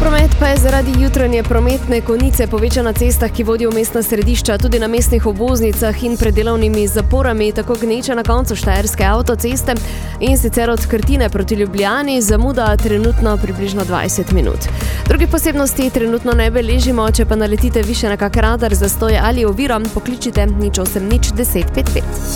Promet pa je zaradi jutranje prometne konice povečan na cestah, ki vodijo v mestna središča, tudi na mestnih obvoznicah in pred delovnimi zaporami, tako Gneča na koncu štajerske avtoceste in sicer od Krtine proti Ljubljani, zamuda trenutno približno 20 minut. Drugi posebnosti trenutno ne beležimo, če pa naletite više na kak radar, zastoj ali oviro, pokličite 08 10 55.